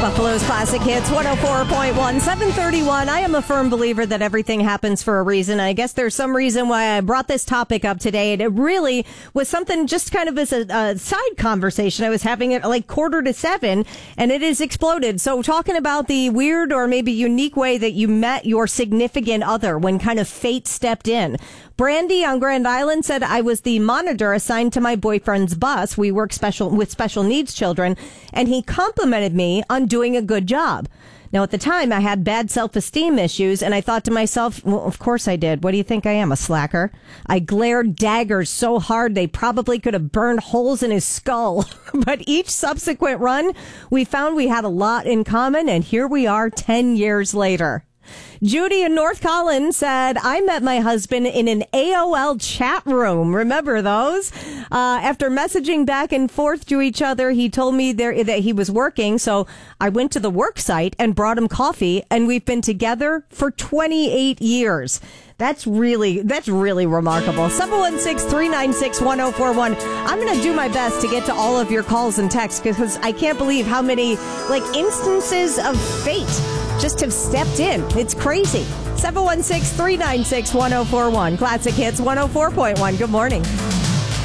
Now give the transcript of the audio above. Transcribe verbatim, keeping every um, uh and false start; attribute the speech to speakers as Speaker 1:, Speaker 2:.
Speaker 1: Buffalo's Classic Hits, one oh four point one, seven thirty-one. I am a firm believer that everything happens for a reason. I guess there's some reason why I brought this topic up today. And it really was something just kind of as a, a side conversation. I was having it like quarter to seven, and it has exploded. So talking about the weird or maybe unique way that you met your significant other when kind of fate stepped in. Brandy on Grand Island said, I was the monitor assigned to my boyfriend's bus. We work special with special needs children, and he complimented me on doing a good job. Now, at the time, I had bad self-esteem issues, and I thought to myself, well, of course I did. What do you think I am, a slacker? I glared daggers so hard they probably could have burned holes in his skull. But each subsequent run, we found we had a lot in common, and here we are ten years later. Judy in North Collins said, I met my husband in an A O L chat room. Remember those? Uh, after messaging back and forth to each other, he told me there that he was working. So I went to the work site and brought him coffee, and we've been together for twenty-eight years. That's really, that's really remarkable. seven one six, three nine six, one oh four one. I'm going to do my best to get to all of your calls and texts because I can't believe how many like instances of fate just have stepped in. It's crazy. seven one six, three nine six, one oh four one. Classic Hits one oh four point one. Good morning.